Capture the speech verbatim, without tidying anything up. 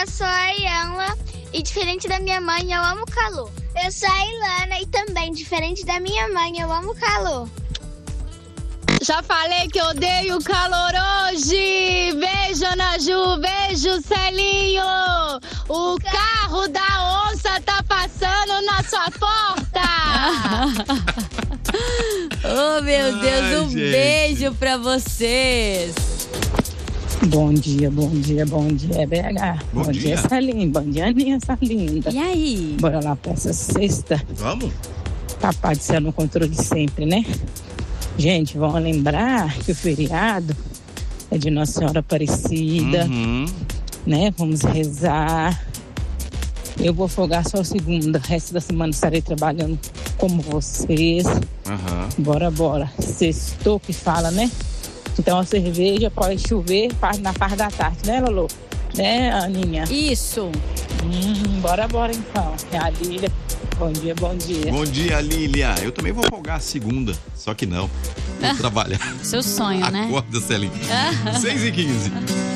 eu sou a Ianla e diferente da minha mãe, eu amo calor. Eu sou a Ilana e também, diferente da minha mãe, eu amo calor. Já falei que odeio calor hoje. Beijo, Ana Ju. Beijo, Celinho. O carro da onça tá passando na sua porta. Oh, meu Deus. Ai, um gente. beijo pra vocês. Bom dia, bom dia, bom dia, B H. Bom Bom, dia. dia, Salim. Bom dia, Aninha, essa linda. E aí? Bora lá pra essa sexta. Vamos? Papai do céu no controle sempre, né? Gente, vamos lembrar que o feriado é de Nossa Senhora Aparecida, Uhum. né? Vamos rezar. Eu vou folgar só segunda. O resto da semana estarei trabalhando como vocês. Uhum. Bora, bora. Sextou que fala, né? Então a cerveja pode chover na parte da tarde, né, Lolo? Né, Aninha? Isso. Hum, bora, bora então. É a Lília. Bom dia, bom dia. Bom dia, Lília. Eu também vou folgar a segunda, só que não. Vou trabalhar. Seu sonho, né? Acorda, Celinho. seis e quinze.